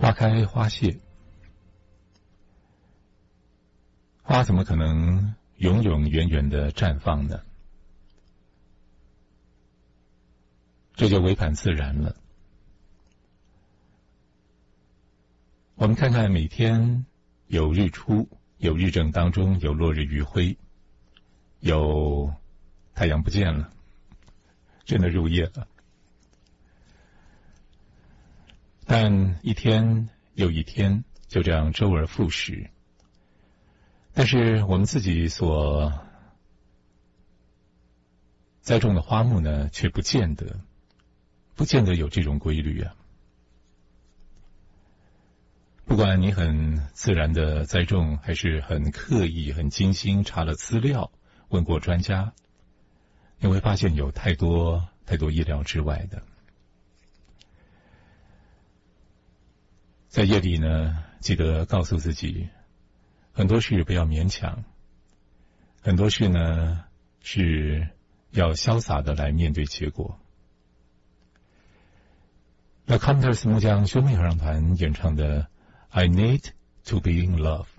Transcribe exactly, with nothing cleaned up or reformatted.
花开花谢，花怎么可能永永远远的绽放呢？这就违反自然了。我们看看，每天有日出，有日正当中，有落日余晖，有太阳不见了，真的入夜了。但一天又一天，就这样周而复始。但是我们自己所栽种的花木呢，却不见得，不见得有这种规律啊。不管你很自然的栽种，还是很刻意、很精心查了资料，问过专家，你会发现有太多太多意料之外的。在夜里呢，记得告诉自己，很多事不要勉强，很多事呢是要潇洒的来面对结果。The Countess 木匠兄妹合唱团演唱的 I Need to Be in Love。